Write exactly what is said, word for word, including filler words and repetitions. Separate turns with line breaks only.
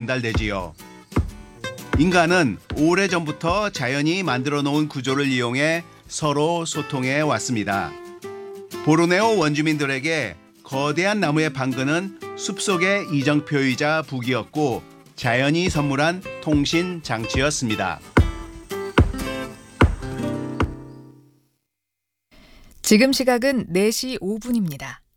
전달되지요. 인간은 오래전부터 자연이 만들어 놓은 구조를 이용해 서로 소통해 왔습니다. 보르네오 원주민들에게 거대한 나무의 방근은 숲속의 이정표이자 북이었고 자연이 선물한 통신 장치였습니다.
지금 시각은 네 시 오 분입니다.